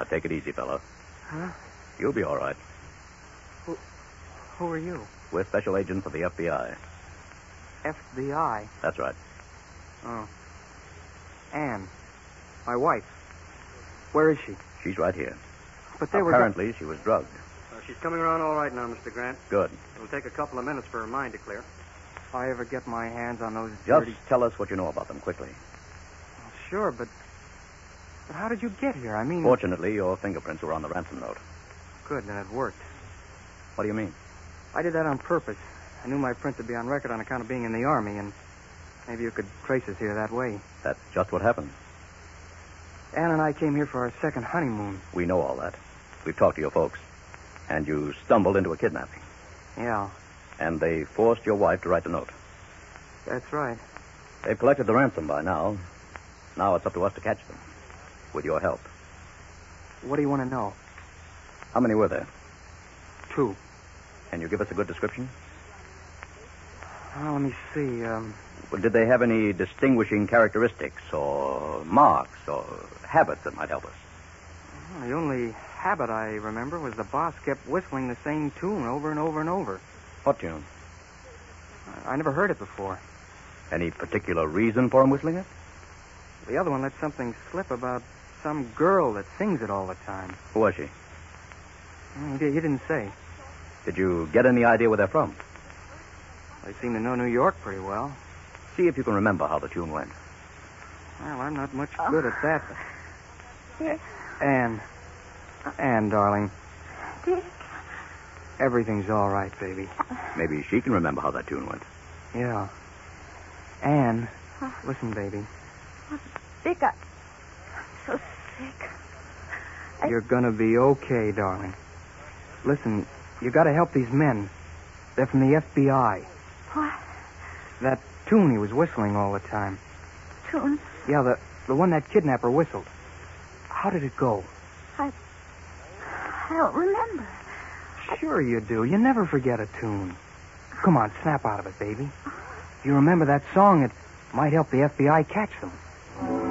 Now, take it easy, fella. Huh? You'll be all right. Who are you? We're special agents of the FBI. FBI? That's right. Oh. Anne. My wife. Where is she? She's right here. But they Apparently, she was drugged. She's coming around all right now, Mr. Grant. Good. It'll take a couple of minutes for her mind to clear. If I ever get my hands on those Just dirty... tell us what you know about them quickly. Well, sure, but how did you get here? I mean... Fortunately, your fingerprints were on the ransom note. Good, then it worked. What do you mean? I did that on purpose. I knew my print would be on record on account of being in the Army, and maybe you could trace us here that way. That's just what happened. Anne and I came here for our second honeymoon. We know all that. We've talked to your folks. And you stumbled into a kidnapping. Yeah. And they forced your wife to write the note. That's right. They've collected the ransom by now. Now it's up to us to catch them. With your help. What do you want to know? How many were there? 2. Can you give us a good description? Well, let me see. Well, did they have any distinguishing characteristics or marks or habits that might help us? Well, the only habit I remember was the boss kept whistling the same tune over and over and over. What tune? I never heard it before. Any particular reason for him whistling it? The other one let something slip about some girl that sings it all the time. Who was she? He didn't say. Did you get any idea where they're from? They seem to know New York pretty well. See if you can remember how the tune went. Well, I'm not much good at that. Yes. Anne, darling. Dick. Everything's all right, baby. Maybe she can remember how that tune went. Yeah. Anne, listen, baby. Dick, I'm so sick. You're gonna be okay, darling. Listen, you gotta help these men. They're from the FBI. What? That tune he was whistling all the time. Tune? Yeah, the one that kidnapper whistled. How did it go? I don't remember. Sure you do. You never forget a tune. Come on, snap out of it, baby. You remember that song, it might help the FBI catch them.